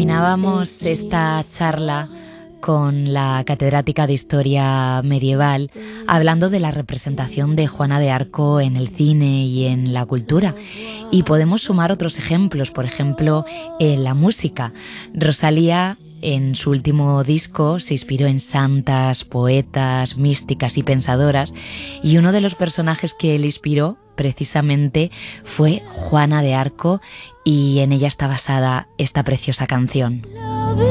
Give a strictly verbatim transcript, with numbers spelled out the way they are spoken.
terminábamos esta charla con la catedrática de Historia Medieval hablando de la representación de Juana de Arco en el cine y en la cultura. Y podemos sumar otros ejemplos, por ejemplo, en la música. Rosalía, en su último disco, se inspiró en santas, poetas, místicas y pensadoras, y uno de los personajes que le inspiró precisamente fue Juana de Arco, y en ella está basada esta preciosa canción.